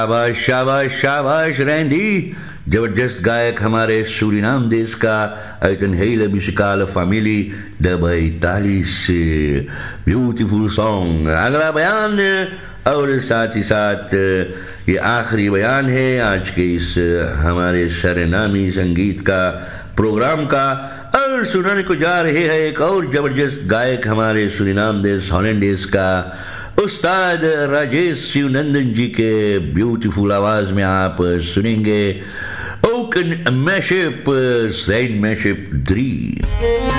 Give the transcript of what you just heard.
शाबाश शाबाश शाबाश रैंडी, जबरदस्त गायक हमारे सूरीनाम देश का एक hele musicale familie dabei Italis beautiful song. अगला बयान और साथ ही साथ ये आखिरी बयान है आज के इस हमारे सरनामी संगीत का प्रोग्राम का, और सुनाने को जा रहे हैं एक और जबरदस्त गायक हमारे सूरीनाम देश हॉलैंड का उस्ताद राजेश शिवनंदन जी के ब्यूटीफुल आवाज में आप सुनेंगे ओकन मैशअप, ज़ैन मैशअप 3।